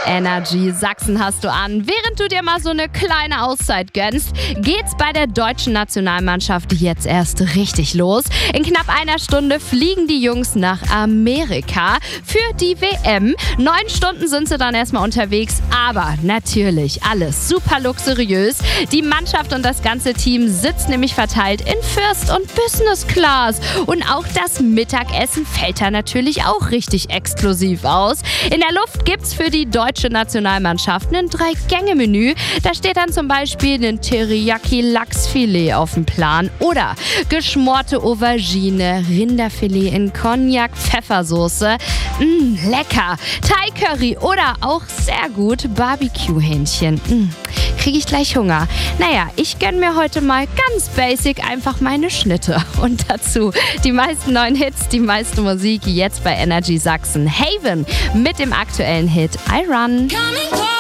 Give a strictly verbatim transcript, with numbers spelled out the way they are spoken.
Energy Sachsen hast du an. Während du dir mal so eine kleine Auszeit gönnst, geht's bei der deutschen Nationalmannschaft jetzt erst richtig los. In knapp einer Stunde fliegen die Jungs nach Amerika für die W M. Neun Stunden sind sie dann erstmal unterwegs, aber natürlich alles super luxuriös. Die Mannschaft und das ganze Team sitzt nämlich verteilt in First und Business Class. Und auch das Mittagessen fällt da natürlich auch richtig exklusiv aus. In der Luft gibt's für die deutsche Nationalmannschaft ein Drei-Gänge-Menü. Da steht dann zum Beispiel ein Teriyaki-Lachsfilet auf dem Plan oder geschmorte Aubergine, Rinderfilet in Cognac-Pfeffersoße. Mh, lecker. Thai-Curry oder auch sehr gut Barbecue-Hähnchen. Mh, kriege ich gleich Hunger. Naja, ich gönne mir heute mal ganz basic einfach meine Schnitte. Und dazu die meisten neuen Hits, die meiste Musik jetzt bei Energy Sachsen. Haven mit dem aktuellen Hit I Run.